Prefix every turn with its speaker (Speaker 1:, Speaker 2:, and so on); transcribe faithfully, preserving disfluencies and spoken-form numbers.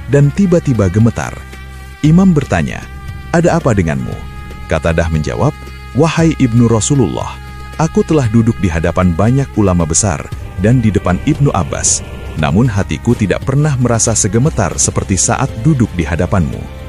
Speaker 1: dan tiba-tiba gemetar. Imam bertanya, "Ada apa denganmu?" Qatadah menjawab, "Wahai Ibnu Rasulullah, aku telah duduk di hadapan banyak ulama besar dan di depan Ibnu Abbas, namun hatiku tidak pernah merasa segemetar seperti saat duduk di hadapanmu."